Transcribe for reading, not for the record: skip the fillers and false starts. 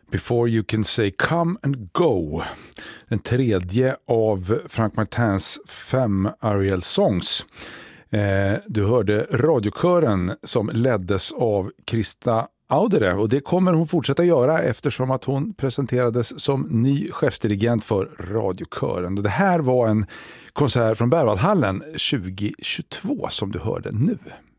Before You Can Say Come and Go. Den tredje av Frank Martins 5 Ariel Songs. Du hörde radiokören som leddes av Krista Audere, och det kommer hon fortsätta göra eftersom att hon presenterades som ny chefsdirigent för radiokören. Och det här var en konsert från Berwaldhallen 2022 som du hörde nu.